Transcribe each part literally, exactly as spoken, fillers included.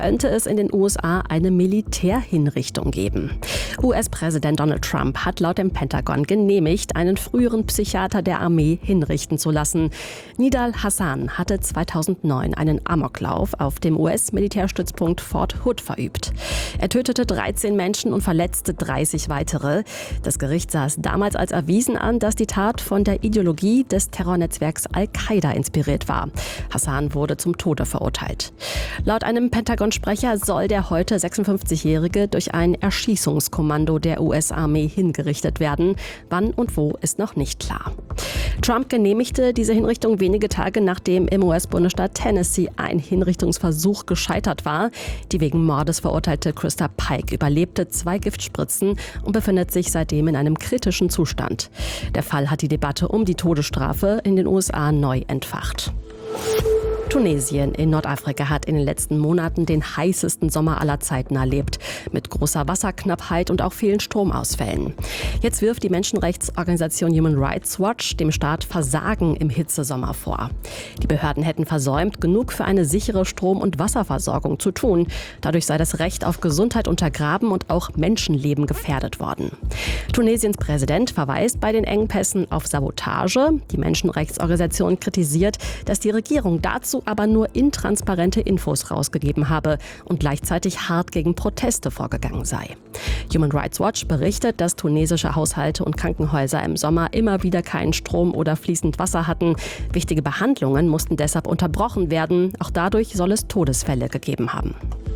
könnte es in den U S A eine Militärhinrichtung geben. U S-Präsident Donald Trump hat laut dem Pentagon genehmigt, einen früheren Psychiater der Armee hinrichten zu lassen. Nidal Hasan hatte zweitausendneun einen Amoklauf auf dem U S-Militärstützpunkt Fort Hood verübt. Er tötete dreizehn Menschen und verletzte dreißig weitere. Das Gericht sah es damals als erwiesen an, dass die Tat von der Ideologie des Terrornetzwerks Al-Qaida inspiriert war. Hasan wurde zum Tode verurteilt. Laut einem Pentagon-Sprecher soll der heute sechsundfünfzigjährige durch ein Erschießungskommando der U S-Armee hingerichtet werden. Wann und wo ist noch nicht klar. Trump genehmigte diese Hinrichtung wenige Tage nachdem im U S-Bundesstaat Tennessee ein Hinrichtungsversuch gescheitert war. Die wegen Mordes verurteilte Krista Pike überlebte zwei Giftspritzen und befindet sich seitdem in einem kritischen Zustand. Der Fall hat die Debatte um die Todesstrafe in den U S A neu entfacht. Tunesien in Nordafrika hat in den letzten Monaten den heißesten Sommer aller Zeiten erlebt, mit großer Wasserknappheit und auch vielen Stromausfällen. Jetzt wirft die Menschenrechtsorganisation Human Rights Watch dem Staat Versagen im Hitzesommer vor. Die Behörden hätten versäumt, genug für eine sichere Strom- und Wasserversorgung zu tun. Dadurch sei das Recht auf Gesundheit untergraben und auch Menschenleben gefährdet worden. Tunesiens Präsident verweist bei den Engpässen auf Sabotage. Die Menschenrechtsorganisation kritisiert, dass die Regierung dazu aber nur intransparente Infos rausgegeben habe und gleichzeitig hart gegen Proteste vorgegangen sei. Human Rights Watch berichtet, dass tunesische Haushalte und Krankenhäuser im Sommer immer wieder keinen Strom oder fließend Wasser hatten. Wichtige Behandlungen mussten deshalb unterbrochen werden. Auch dadurch soll es Todesfälle gegeben haben.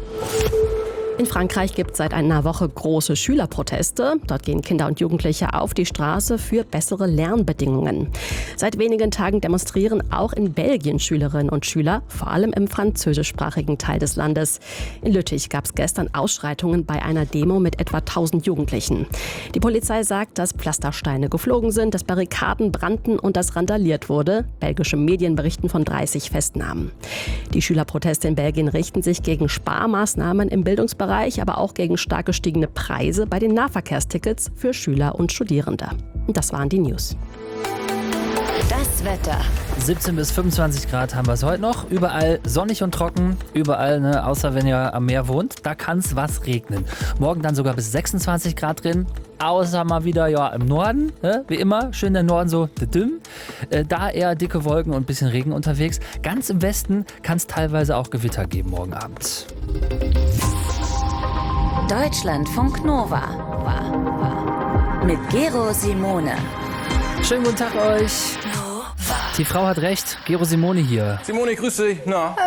In Frankreich gibt es seit einer Woche große Schülerproteste. Dort gehen Kinder und Jugendliche auf die Straße für bessere Lernbedingungen. Seit wenigen Tagen demonstrieren auch in Belgien Schülerinnen und Schüler, vor allem im französischsprachigen Teil des Landes. In Lüttich gab es gestern Ausschreitungen bei einer Demo mit etwa tausend Jugendlichen. Die Polizei sagt, dass Pflastersteine geflogen sind, dass Barrikaden brannten und dass randaliert wurde. Belgische Medien berichten von dreißig Festnahmen. Die Schülerproteste in Belgien richten sich gegen Sparmaßnahmen im Bildungsbereich, aber auch gegen stark gestiegene Preise bei den Nahverkehrstickets für Schüler und Studierende. Und das waren die News. Das Wetter. siebzehn bis fünfundzwanzig Grad haben wir es heute noch. Überall sonnig und trocken. Überall, ne, außer wenn ihr am Meer wohnt. Da kann es was regnen. Morgen dann sogar bis sechsundzwanzig Grad drin. Außer mal wieder ja im Norden. Ne? Wie immer, schön der Norden so dünn. Äh, da eher dicke Wolken und ein bisschen Regen unterwegs. Ganz im Westen kann es teilweise auch Gewitter geben morgen Abend. Deutschlandfunk Nova mit Gero Simone. Schönen guten Tag euch. Die Frau hat recht, Gero Simone hier. Simone, grüß dich. Na?